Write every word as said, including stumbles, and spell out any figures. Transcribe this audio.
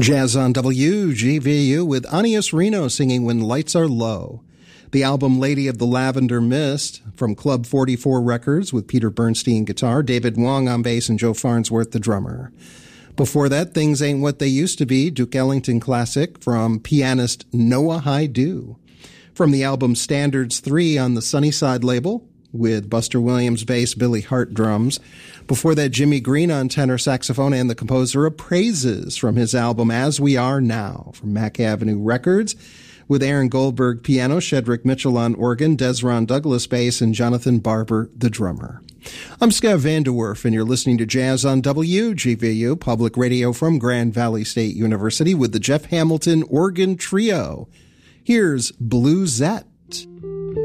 Jazz on W G V U with Anius Reno singing When Lights Are Low. The album Lady of the Lavender Mist from Club forty-four Records with Peter Bernstein guitar, David Wong on bass, and Joe Farnsworth the drummer. Before that, Things Ain't What They Used to Be, Duke Ellington classic from pianist Noah Haidu. From the album Standards three on the Sunnyside label with Buster Williams bass, Billy Hart drums. Before that, Jimmy Green on tenor saxophone and the composer of Praises from his album As We Are Now from Mack Avenue Records with Aaron Goldberg piano, Shedrick Mitchell on organ, Desron Douglas bass, and Jonathan Barber the drummer. I'm Scott Vanderwerf, and you're listening to Jazz on W G V U, public radio from Grand Valley State University with the Jeff Hamilton Organ Trio. Here's Bluesette.